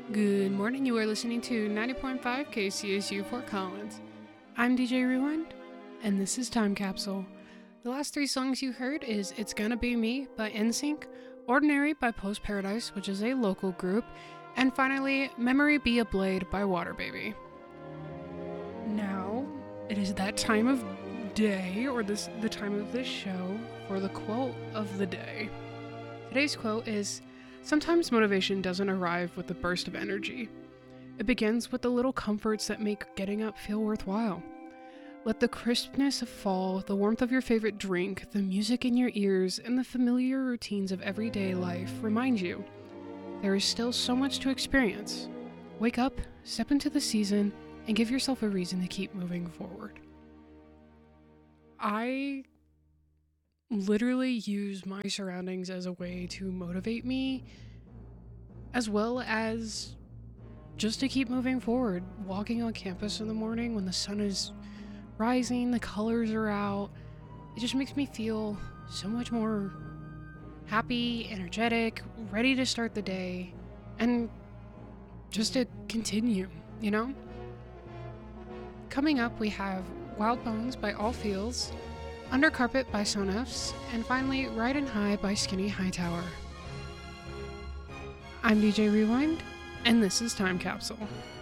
Good morning, you are listening to 90.5 KCSU Fort Collins. I'm DJ Rewind, and this is Time Capsule. The last three songs you heard is It's Gonna Be Me by NSYNC, Ordinary by Post Paradise, which is a local group, and finally, Memory Be a Blade by Water Baby. Now, it is that time of day, or the time of this show, for the quote of the day. Today's quote is, "Sometimes motivation doesn't arrive with a burst of energy. It begins with the little comforts that make getting up feel worthwhile. Let the crispness of fall, the warmth of your favorite drink, the music in your ears, and the familiar routines of everyday life remind you there is still so much to experience. Wake up, step into the season, and give yourself a reason to keep moving forward." I literally use my surroundings as a way to motivate me, as well as just to keep moving forward. Walking on campus in the morning when the sun is rising, the colors are out, it just makes me feel so much more happy, energetic, ready to start the day, and just to continue, you know? Coming up, we have Wild Bones by All Fields, Under Carpet by Sonefs, and finally, Ridin' High by Skinny Hightower. I'm DJ Rewind, and this is Time Capsule.